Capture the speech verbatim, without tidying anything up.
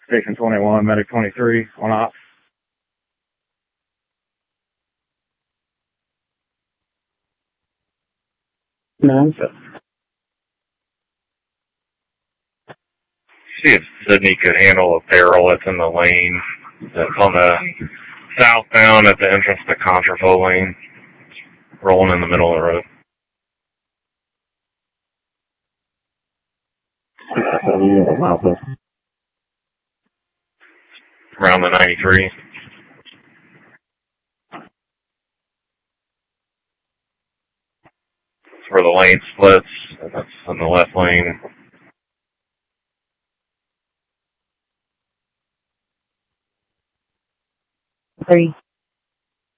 Station twenty-one, Medic twenty-three, on ops. No. See if Sydney could handle a barrel that's in the lane. That's on the southbound at the entrance to Contrafo lane. Rolling in the middle of the road. Around the ninety-three. That's where the lane splits. And that's in the left lane. Three.